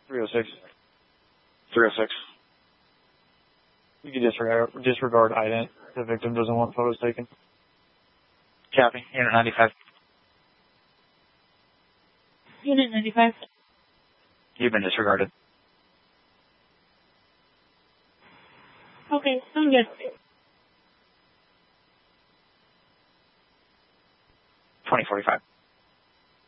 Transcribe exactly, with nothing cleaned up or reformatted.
three oh six. three oh six. You can disregard, disregard ident. The victim doesn't want photos taken. Copy. Unit ninety-five. Unit ninety-five. You've been disregarded. Okay, sound good. twenty forty-five.